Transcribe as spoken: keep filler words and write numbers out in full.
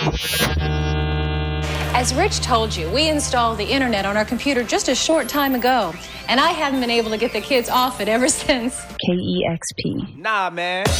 As Rich told you, we installed the internet on our computer just a short time ago, and I haven't been able to get the kids off it ever since. K E X P. Nah, man.